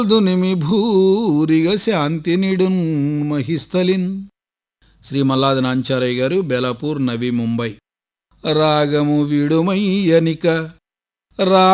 దునిమి భూరిగ శాంతి నిడున్ మహిస్థలిన్. శ్రీ మల్లాది నాంచారయ్య గారు, బెలాపూర్, నవీ ముంబై. రాగము విడుమయ్యనిక రా